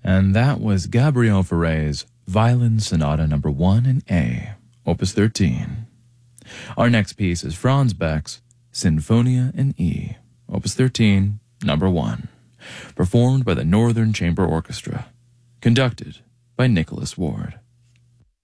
And that was Gabriel Fauré's Violin Sonata No. 1 in A, Opus 13. Our next piece is Franz Beck's Sinfonia in E, Opus 13, No. 1, performed by the Northern Chamber Orchestra, conducted by Nicholas Ward.